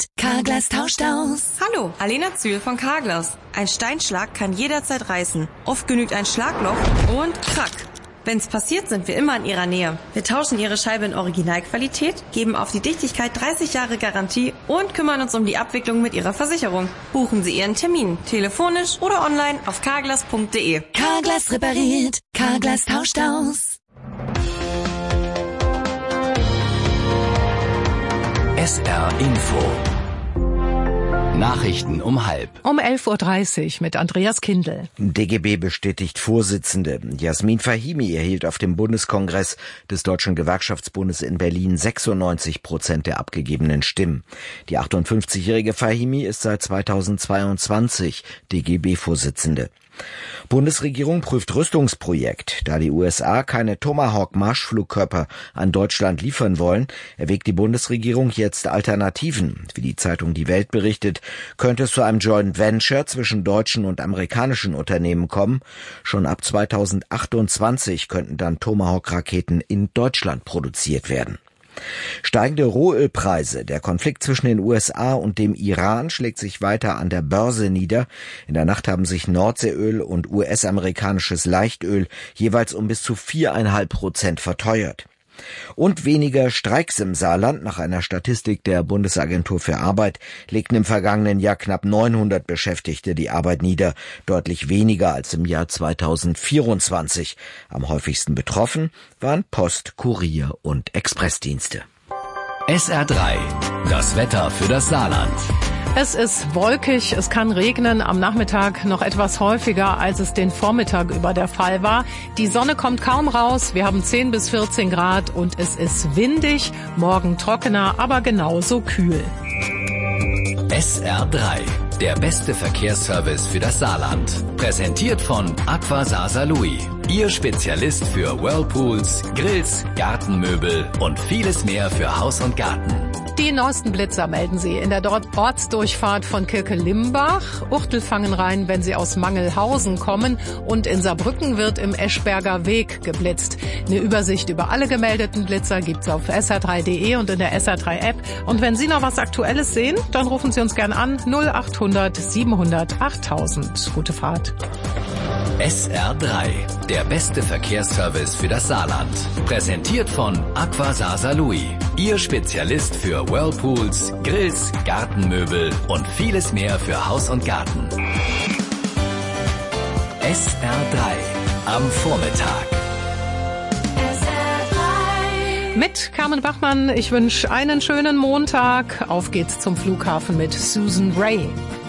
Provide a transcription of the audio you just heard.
repariert, Carglass tauscht aus. Hallo, Alena Zühl von Carglass. Ein Steinschlag kann jederzeit reißen. Oft genügt ein Schlagloch und krack. Wenn's passiert, sind wir immer in Ihrer Nähe. Wir tauschen Ihre Scheibe in Originalqualität, geben auf die Dichtigkeit 30 Jahre Garantie und kümmern uns um die Abwicklung mit Ihrer Versicherung. Buchen Sie Ihren Termin, telefonisch oder online auf carglass.de. Carglass repariert, Carglass tauscht aus. SR Info. Nachrichten um 12:30. Um 11:30 Uhr mit Andreas Kindl. DGB bestätigt Vorsitzende. Jasmin Fahimi erhielt auf dem Bundeskongress des Deutschen Gewerkschaftsbundes in Berlin 96% der abgegebenen Stimmen. Die 58-jährige Fahimi ist seit 2022 DGB-Vorsitzende. Bundesregierung prüft Rüstungsprojekt. Da die USA keine Tomahawk-Marschflugkörper an Deutschland liefern wollen, erwägt die Bundesregierung jetzt Alternativen. Wie die Zeitung Die Welt berichtet, könnte es zu einem Joint Venture zwischen deutschen und amerikanischen Unternehmen kommen. Schon ab 2028 könnten dann Tomahawk-Raketen in Deutschland produziert werden. Steigende Rohölpreise. Der Konflikt zwischen den USA und dem Iran schlägt sich weiter an der Börse nieder. In der Nacht haben sich Nordseeöl und US-amerikanisches Leichtöl jeweils um bis zu 4,5% verteuert. Und weniger Streiks im Saarland. Nach einer Statistik der Bundesagentur für Arbeit legten im vergangenen Jahr knapp 900 Beschäftigte die Arbeit nieder, deutlich weniger als im Jahr 2024. Am häufigsten betroffen waren Post-, Kurier- und Expressdienste. SR3, das Wetter für das Saarland. Es ist wolkig, es kann regnen, am Nachmittag noch etwas häufiger, als es den Vormittag über der Fall war. Die Sonne kommt kaum raus, wir haben 10 bis 14 Grad und es ist windig, morgen trockener, aber genauso kühl. SR3, der beste Verkehrsservice für das Saarland. Präsentiert von Aqua Saarlouis, Ihr Spezialist für Whirlpools, Grills, Gartenmöbel und vieles mehr für Haus und Garten. Die neuesten Blitzer melden Sie in der Ortsdurchfahrt von Kirke-Limbach. Uchtel fangen rein, wenn Sie aus Mangelhausen kommen. Und in Saarbrücken wird im Eschberger Weg geblitzt. Eine Übersicht über alle gemeldeten Blitzer gibt's auf sr3.de und in der SR3-App. Und wenn Sie noch was Aktuelles sehen, dann rufen Sie uns gern an 0800 700 8000. Gute Fahrt. SR3, der beste Verkehrsservice für das Saarland. Präsentiert von Aqua Saarlouis, Ihr Spezialist für Whirlpools, Grills, Gartenmöbel und vieles mehr für Haus und Garten. SR3 am Vormittag. Mit Carmen Bachmann, ich wünsche einen schönen Montag. Auf geht's zum Flughafen mit Susan Ray.